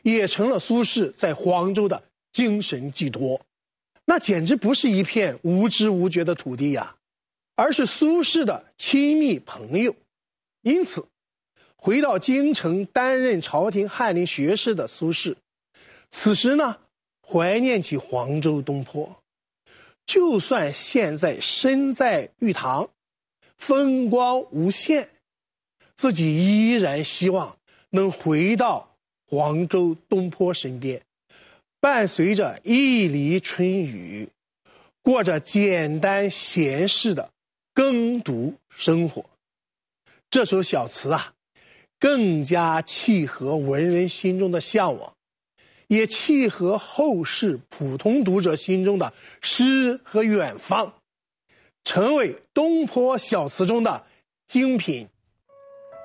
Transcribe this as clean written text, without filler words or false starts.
也成了苏轼在黄州的精神寄托。那简直不是一片无知无觉的土地呀，而是苏轼的亲密朋友。因此，回到京城担任朝廷翰林学士的苏轼，此时呢，怀念起黄州东坡。就算现在身在玉堂，风光无限，自己依然希望能回到黄州东坡身边，伴随着一犁春雨，过着简单闲适的耕读生活。这首小词啊，更加契合文人心中的向往，也契合后世普通读者心中的诗和远方，成为东坡小词中的精品